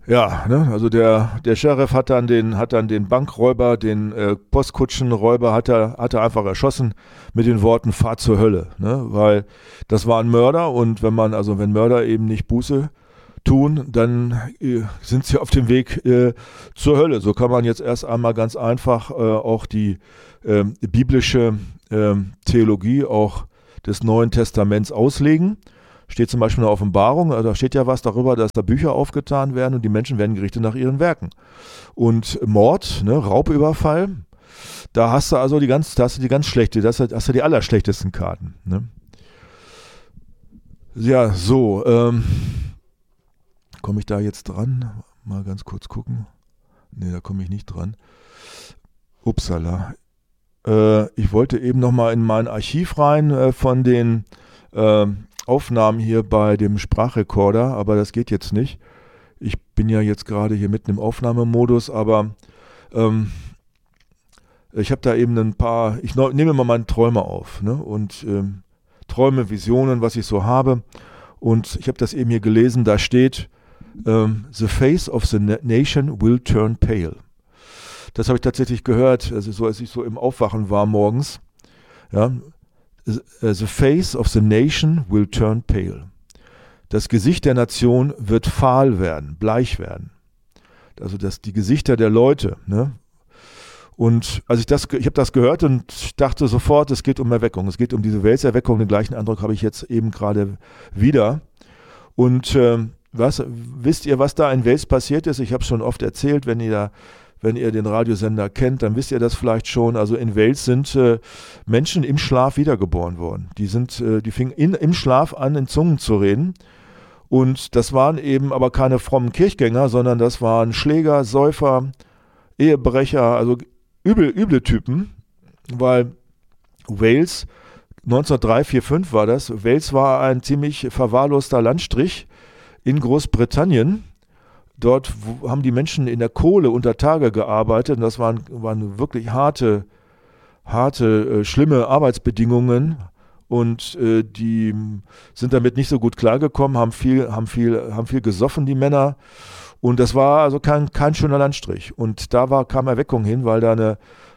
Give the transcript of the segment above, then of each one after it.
Ja, ne, also der Sheriff hat dann den Bankräuber, den Postkutschenräuber hat er einfach erschossen mit den Worten Fahr zur Hölle, ne, weil das war ein Mörder und wenn Mörder eben nicht Buße tun, dann sind sie auf dem Weg zur Hölle. So kann man jetzt erst einmal ganz einfach auch die biblische Theologie auch des Neuen Testaments auslegen. Steht zum Beispiel in der Offenbarung, da steht ja was darüber, dass da Bücher aufgetan werden und die Menschen werden gerichtet nach ihren Werken. Und Mord, ne, Raubüberfall, da hast du also die ganz schlechte, hast du die allerschlechtesten Karten. Ne? Ja, so, komme ich da jetzt dran? Mal ganz kurz gucken. Ne, da komme ich nicht dran. Upsala. Ich wollte eben nochmal in mein Archiv rein von den Aufnahmen hier bei dem Sprachrekorder, aber das geht jetzt nicht. Ich bin ja jetzt gerade hier mitten im Aufnahmemodus, aber ich habe da eben ein paar, ich nehme mal meine Träume auf, ne? Und Träume, Visionen, was ich so habe. Und ich habe das eben hier gelesen, da steht, the face of the nation will turn pale. Das habe ich tatsächlich gehört, also so als ich so im Aufwachen war morgens. Ja, the face of the nation will turn pale. Das Gesicht der Nation wird fahl werden, bleich werden. Also die Gesichter der Leute. Ne? Und ich habe das gehört und dachte sofort, es geht um Erweckung. Es geht um diese Welserweckung. Den gleichen Eindruck habe ich jetzt eben gerade wieder. Und wisst ihr, was da in Wales passiert ist? Ich habe es schon oft erzählt, wenn ihr den Radiosender kennt, dann wisst ihr das vielleicht schon. Also in Wales sind Menschen im Schlaf wiedergeboren worden. Die fingen im Schlaf an, in Zungen zu reden. Und das waren eben aber keine frommen Kirchgänger, sondern das waren Schläger, Säufer, Ehebrecher, also üble Typen, weil Wales 1903, 4, 5 war das. Wales war ein ziemlich verwahrloster Landstrich in Großbritannien. Dort haben die Menschen in der Kohle unter Tage gearbeitet und das waren wirklich harte, schlimme Arbeitsbedingungen und die sind damit nicht so gut klargekommen, haben viel gesoffen, die Männer, und das war also kein schöner Landstrich. Und da kam Erweckung hin, weil da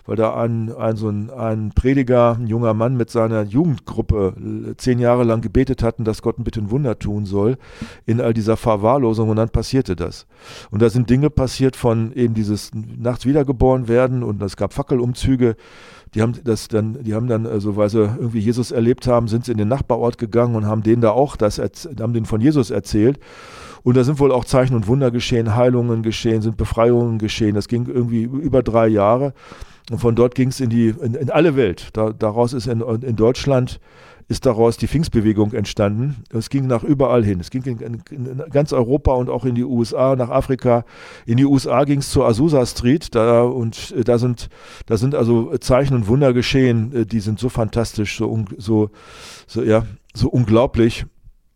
ein Prediger, ein junger Mann mit seiner Jugendgruppe 10 Jahre lang gebetet hatten, dass Gott bitte ein Wunder tun soll in all dieser Verwahrlosung, und dann passierte das. Und da sind Dinge passiert von eben dieses nachts wiedergeboren werden, und es gab Fackelumzüge. Die haben dann, also weil sie irgendwie Jesus erlebt haben, sind sie in den Nachbarort gegangen und haben denen da auch haben denen von Jesus erzählt. Und da sind wohl auch Zeichen und Wunder geschehen, Heilungen geschehen, sind Befreiungen geschehen. Das ging irgendwie über 3 Jahre. Und von dort ging es in alle Welt. Daraus ist in Deutschland daraus die Pfingstbewegung entstanden. Es ging nach überall hin. Es ging in ganz Europa und auch in die USA, nach Afrika. In die USA ging es zur Azusa Street. Da sind also Zeichen und Wunder geschehen. Die sind so fantastisch, so unglaublich.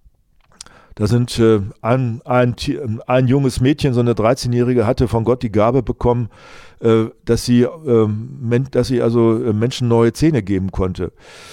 Da sind ein junges Mädchen, so eine 13-Jährige, hatte von Gott die Gabe bekommen, dass sie Menschen neue Zähne geben konnte.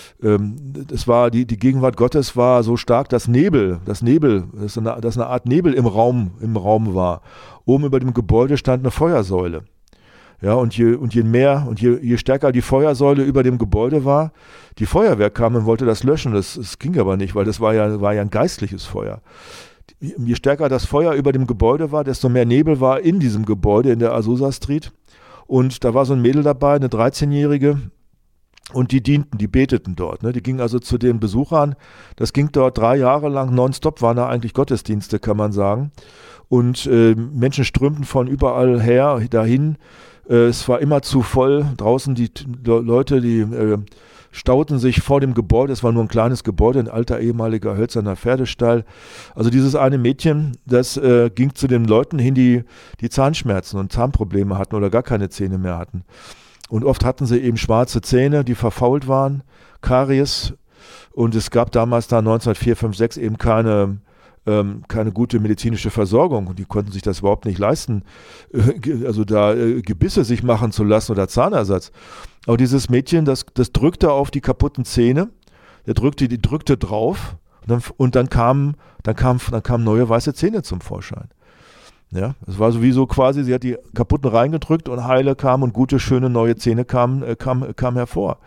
Die Gegenwart Gottes war so stark, dass dass eine Art Nebel im Raum war. Oben über dem Gebäude stand eine Feuersäule. Ja, und je stärker die Feuersäule über dem Gebäude war, die Feuerwehr kam und wollte das löschen. Das ging aber nicht, weil das war ja ein geistliches Feuer. Je stärker das Feuer über dem Gebäude war, desto mehr Nebel war in diesem Gebäude, in der Azusa Street. Und da war so ein Mädel dabei, eine 13-Jährige, und die beteten dort. Ne? Die gingen also zu den Besuchern. Das ging dort 3 Jahre lang nonstop, waren da eigentlich Gottesdienste, kann man sagen. Und Menschen strömten von überall her dahin. Es war immer zu voll. Draußen die Leute, die stauten sich vor dem Gebäude. Es war nur ein kleines Gebäude, ein alter ehemaliger hölzerner Pferdestall. Also dieses eine Mädchen, das ging zu den Leuten hin, die Zahnschmerzen und Zahnprobleme hatten oder gar keine Zähne mehr hatten. Und oft hatten sie eben schwarze Zähne, die verfault waren, Karies. Und es gab damals da 1904, 5, 6 eben keine gute medizinische Versorgung, und die konnten sich das überhaupt nicht leisten, also da Gebisse sich machen zu lassen oder Zahnersatz. Aber dieses Mädchen, das drückte auf die kaputten Zähne, die drückte drauf, und dann kamen neue weiße Zähne zum Vorschein. Ja, es war sowieso quasi, sie hat die kaputten reingedrückt und heile kamen und gute, schöne neue Zähne kamen hervor.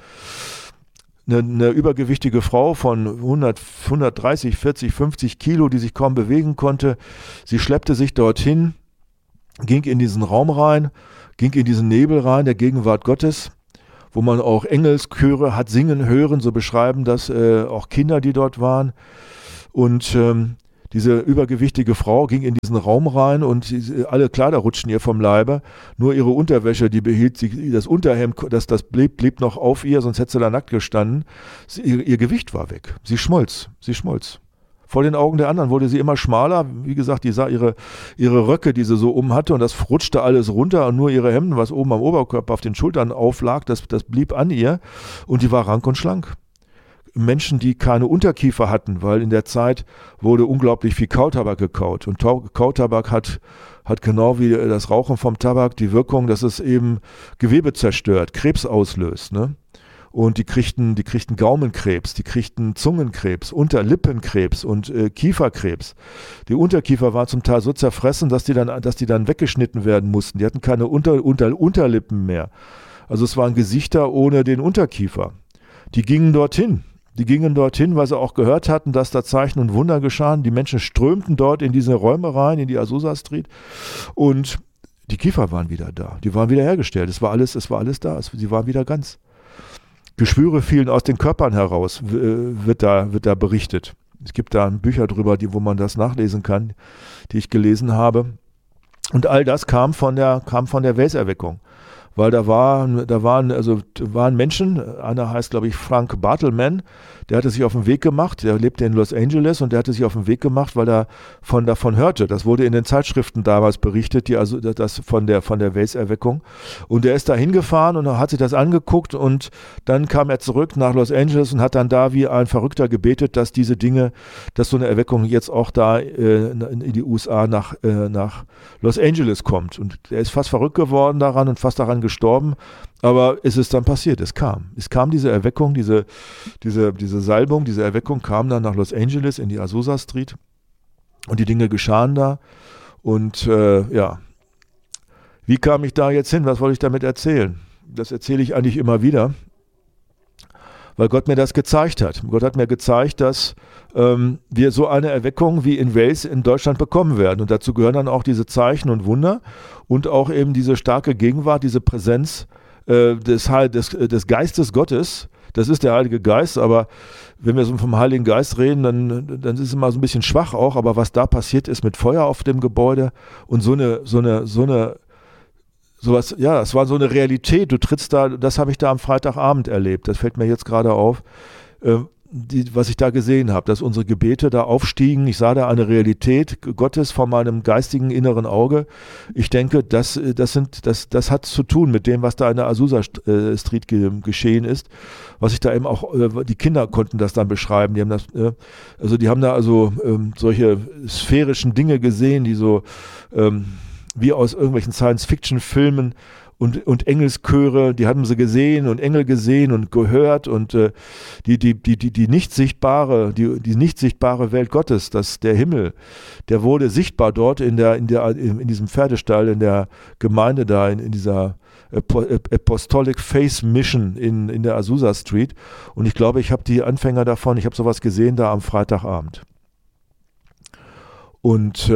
Eine übergewichtige Frau von 130, 40, 50 Kilo, die sich kaum bewegen konnte. Sie schleppte sich dorthin, ging in diesen Raum rein, ging in diesen Nebel rein, der Gegenwart Gottes, wo man auch Engelschöre hat singen hören, so beschreiben das auch Kinder, die dort waren. Und diese übergewichtige Frau ging in diesen Raum rein und alle Kleider rutschten ihr vom Leibe. Nur ihre Unterwäsche, die behielt sie, das Unterhemd, das blieb noch auf ihr, sonst hätte sie da nackt gestanden. Ihr Gewicht war weg. Sie schmolz. Vor den Augen der anderen wurde sie immer schmaler. Wie gesagt, die sah ihre Röcke, die sie so hatte, und das rutschte alles runter und nur ihre Hemden, was oben am Oberkörper auf den Schultern auflag, das blieb an ihr und die war rank und schlank. Menschen, die keine Unterkiefer hatten, weil in der Zeit wurde unglaublich viel Kautabak gekaut. Und Kautabak hat genau wie das Rauchen vom Tabak die Wirkung, dass es eben Gewebe zerstört, Krebs auslöst. Ne? Und die kriegten Gaumenkrebs, die kriegten Zungenkrebs, Unterlippenkrebs und Kieferkrebs. Die Unterkiefer waren zum Teil so zerfressen, dass die dann weggeschnitten werden mussten. Die hatten keine Unterlippen mehr. Also es waren Gesichter ohne den Unterkiefer. Die gingen dorthin, weil sie auch gehört hatten, dass da Zeichen und Wunder geschahen. Die Menschen strömten dort in diese Räume rein, in die Azusa Street, und die Kiefer waren wieder da. Die waren wieder hergestellt. Es war alles da. Sie waren wieder ganz. Geschwüre fielen aus den Körpern heraus, wird da berichtet. Es gibt da Bücher drüber, wo man das nachlesen kann, die ich gelesen habe. Und all das kam von der Welserweckung. Weil da waren Menschen, einer heißt, glaube ich, Frank Bartleman, der hatte sich auf den Weg gemacht, der lebte in Los Angeles und der hatte sich auf den Weg gemacht, weil er davon hörte. Das wurde in den Zeitschriften damals berichtet, das von der Welserweckung. Und er ist da hingefahren und hat sich das angeguckt und dann kam er zurück nach Los Angeles und hat dann da wie ein Verrückter gebetet, dass so eine Erweckung jetzt auch da in die USA nach Los Angeles kommt. Und er ist fast verrückt geworden daran und fast daran gestorben, aber es ist dann passiert, es kam diese Erweckung, diese Salbung, diese Erweckung kam dann nach Los Angeles in die Azusa Street und die Dinge geschahen da und wie kam ich da jetzt hin, was wollte ich damit erzählen? Das erzähle ich eigentlich immer wieder, weil Gott mir das gezeigt hat. Gott hat mir gezeigt, dass wir so eine Erweckung wie in Wales in Deutschland bekommen werden. Und dazu gehören dann auch diese Zeichen und Wunder und auch eben diese starke Gegenwart, diese Präsenz des Geistes Gottes. Das ist der Heilige Geist, aber wenn wir so vom Heiligen Geist reden, dann ist es immer so ein bisschen schwach auch. Aber was da passiert ist mit Feuer auf dem Gebäude und sowas, ja, es war so eine Realität, du trittst da, das habe ich da am Freitagabend erlebt, das fällt mir jetzt gerade auf, was ich da gesehen habe, dass unsere Gebete da aufstiegen, ich sah da eine Realität Gottes vor meinem geistigen inneren Auge. Ich denke, das hat zu tun mit dem, was da in der Azusa Street geschehen ist, was ich da eben auch, die Kinder konnten das dann beschreiben, die haben da solche sphärischen Dinge gesehen, die so wie aus irgendwelchen Science-Fiction-Filmen und Engelschöre, die haben sie gesehen und Engel gesehen und gehört und die nicht sichtbare Welt Gottes, der Himmel, der wurde sichtbar dort in diesem Pferdestall, in der Gemeinde da, in dieser Apostolic Faith Mission in der Azusa Street, und ich glaube, ich habe die Anfänger davon, ich habe sowas gesehen da am Freitagabend. Und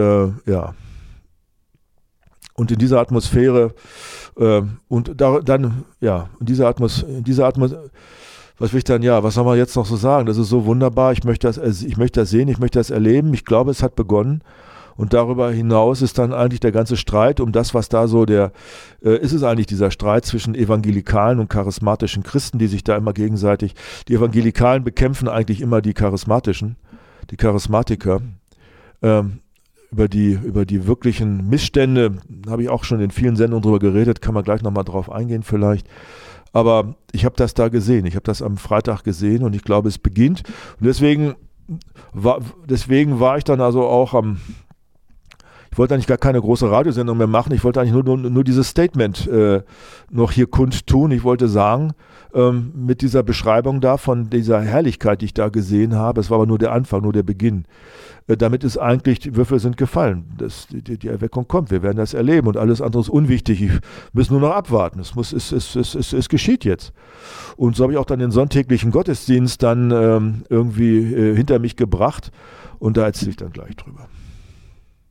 und in dieser Atmosphäre in dieser Atmosphäre, was will ich dann, was soll man jetzt noch so sagen? Das ist so wunderbar, ich möchte das sehen, ich möchte das erleben, ich glaube, es hat begonnen. Und darüber hinaus ist dann eigentlich der ganze Streit um das, was da so ist es eigentlich dieser Streit zwischen evangelikalen und charismatischen Christen, die sich da immer gegenseitig, die Evangelikalen bekämpfen eigentlich immer die Charismatiker, über die wirklichen Missstände habe ich auch schon in vielen Sendungen drüber geredet, kann man gleich nochmal drauf eingehen vielleicht. Aber ich habe das da gesehen, ich habe das am Freitag gesehen und ich glaube, es beginnt. Und deswegen war ich dann also auch Ich wollte eigentlich gar keine große Radiosendung mehr machen. Ich wollte eigentlich nur dieses Statement noch hier kundtun. Ich wollte sagen, mit dieser Beschreibung da von dieser Herrlichkeit, die ich da gesehen habe, es war aber nur der Anfang, nur der Beginn. Damit ist eigentlich, die Würfel sind gefallen. Die Erweckung kommt, wir werden das erleben und alles andere ist unwichtig. Wir müssen nur noch abwarten. Es geschieht jetzt. Und so habe ich auch dann den sonntäglichen Gottesdienst dann irgendwie hinter mich gebracht und da erzähle ich dann gleich drüber.